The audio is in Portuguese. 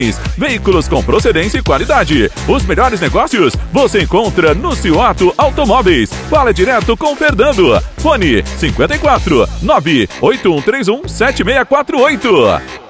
Veículos com procedência e qualidade. Os melhores negócios você encontra no Cioto Automóveis. Fala direto com o Fernando. Fone 54 98131 7648.